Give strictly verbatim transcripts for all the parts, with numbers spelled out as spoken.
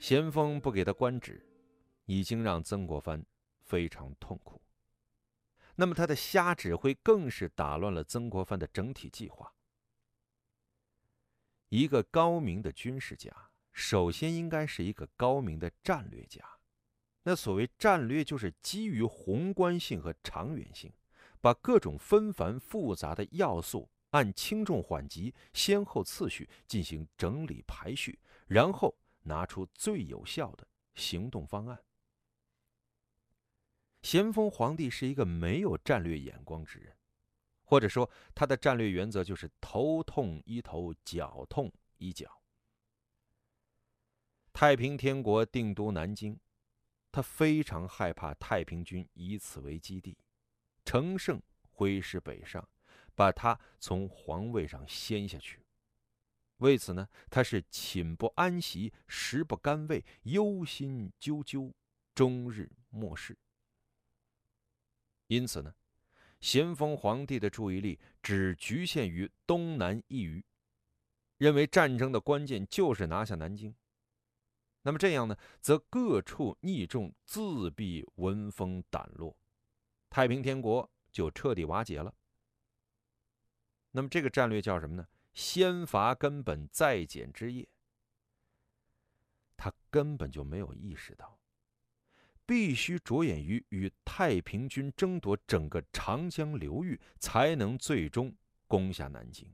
咸丰不给他官职，已经让曾国藩非常痛苦。那么他的瞎指挥更是打乱了曾国藩的整体计划。一个高明的军事家，首先应该是一个高明的战略家。那所谓战略，就是基于宏观性和长远性，把各种纷繁复杂的要素按轻重缓急、先后次序进行整理排序，然后拿出最有效的行动方案。咸丰皇帝是一个没有战略眼光之人，或者说他的战略原则就是头痛医头，脚痛医脚。太平天国定都南京，他非常害怕太平军以此为基地，乘胜挥师北上，把他从皇位上掀下去。为此呢，他是寝不安席，食不甘味，忧心忡忡，终日漠视。因此呢，咸丰皇帝的注意力只局限于东南一隅，认为战争的关键就是拿下南京。那么这样呢，则各处逆众，自必闻风胆落，太平天国就彻底瓦解了。那么这个战略叫什么呢？先伐根本，再减枝叶。他根本就没有意识到，必须着眼于与太平军争夺整个长江流域，才能最终攻下南京。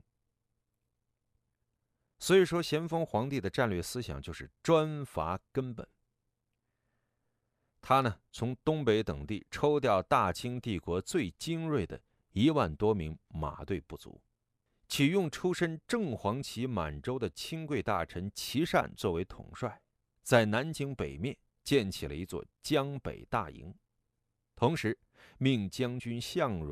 所以说，咸丰皇帝的战略思想就是专伐根本。他呢，从东北等地抽调大清帝国最精锐的一万多名马队部族，启用出身正黄旗满洲的亲贵大臣琦善作为统帅，在南京北面建起了一座江北大营，同时命将军向荣